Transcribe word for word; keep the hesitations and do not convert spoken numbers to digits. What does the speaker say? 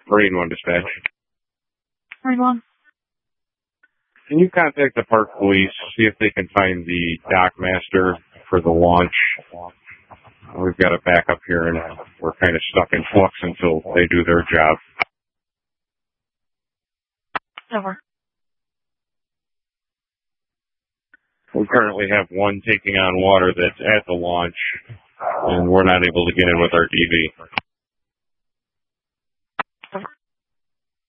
Marine One dispatch. Marine One. Can you contact the park police, see if they can find the dock master for the launch? We've got a backup here, and we're kind of stuck in flux until they do their job. Over. We currently have one taking on water that's at the launch, and we're not able to get in with our D V.